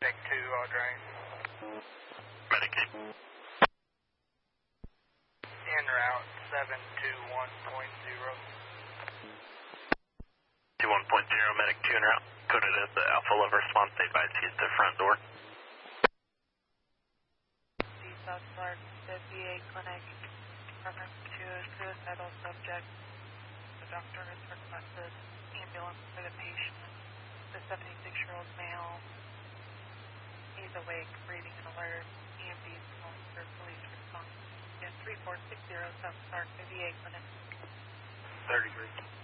Deck 2, all drain. Medic. En route 721.0. 21.0, Medic 2 en route. Coded as the Alpha Lover response, advise use the front door. South Clark, the VA clinic, reference to a suicidal subject. The doctor has requested ambulance for the patient. The 76-year-old male, he's awake, breathing and alert. EMT's calling for police response. 3460 South Clark, the VA clinic. 33.